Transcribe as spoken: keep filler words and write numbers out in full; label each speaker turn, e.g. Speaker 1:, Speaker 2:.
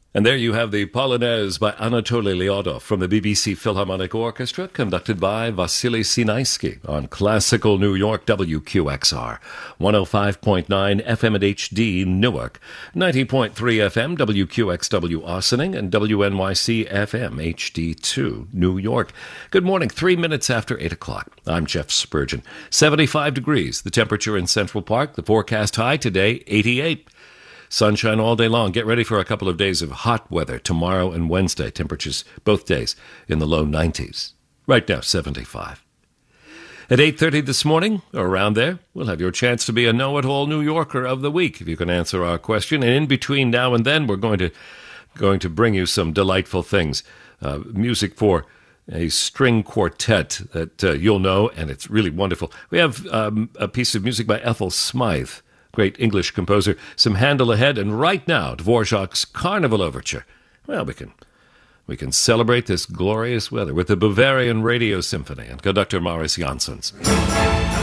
Speaker 1: And there you have the Polonaise by Anatoly Lyodov from the B B C Philharmonic Orchestra, conducted by Vasily Sinaisky on Classical New York W Q X R, one oh five point nine F M at H D Newark, ninety point three F M W Q X W Ossining, and W N Y C F M H D two New York. Good morning, three minutes after eight o'clock. I'm Jeff Spurgeon. seventy-five degrees, the temperature in Central Park. The forecast high today, eighty-eight. Sunshine all day long. Get ready for a couple of days of hot weather tomorrow and Wednesday. Temperatures both days in the low nineties. Right now, seventy-five. At eight thirty this morning, or around there, we'll have your chance to be a know-it-all New Yorker of the week, if you can answer our question. And in between now and then, we're going to going to bring you some delightful things. Uh, music for a string quartet that uh, you'll know, and it's really wonderful. We have um, a piece of music by Ethel Smythe, great English composer, some Handel ahead, and right now, Dvorak's Carnival Overture. Well, we can we can celebrate this glorious weather with the Bavarian Radio Symphony and conductor Maurice Janssens.